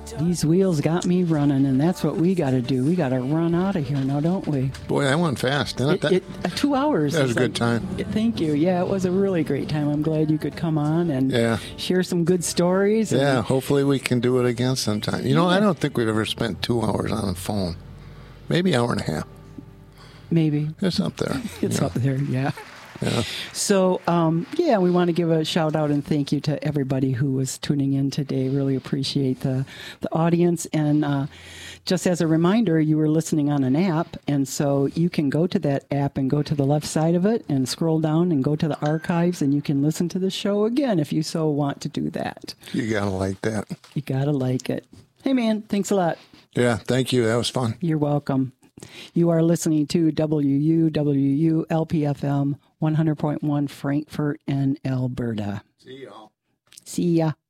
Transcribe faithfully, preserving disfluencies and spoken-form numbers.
These wheels got me running, and that's what we got to do. We got to run out of here now, don't we? Boy, that went fast, didn't it? it, it uh, two hours. That was a good like, time. Thank you. Yeah, it was a really great time. I'm glad you could come on and yeah. share some good stories. Yeah, and, hopefully we can do it again sometime. You know, yeah. I don't think we've ever spent two hours on the phone. Maybe an hour and a half. Maybe. It's up there. It's yeah. up there, yeah. Yeah. So, um, yeah, we want to give a shout out and thank you to everybody who was tuning in today. Really appreciate the, the audience. And uh, just as a reminder, you were listening on an app. And so you can go to that app and go to the left side of it and scroll down and go to the archives. And you can listen to the show again if you so want to do that. You got to like that. You got to like it. Hey, man, thanks a lot. Yeah, thank you. That was fun. You're welcome. You are listening to W U W U L P F M one hundred point one Frankfort and Alberta. See y'all. See ya.